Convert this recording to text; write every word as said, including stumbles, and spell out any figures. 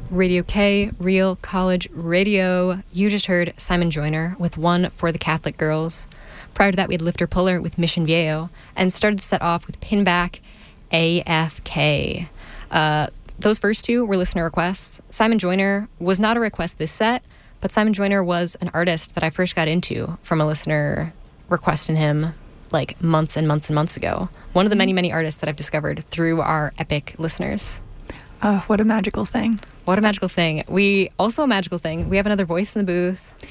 Radio K, Real College Radio. You just heard Simon Joyner with One for the Catholic Girls. Prior to that, we had Lifter Puller with Mission Viejo, and started the set off with Pinback A F K. Uh, those first two were listener requests. Simon Joyner was not a request this set, but Simon Joyner was an artist that I first got into from a listener requesting him like months and months and months ago. One of the many, many artists that I've discovered through our epic listeners. Oh, what a magical thing. What a magical thing. We also a magical thing. We have another voice in the booth.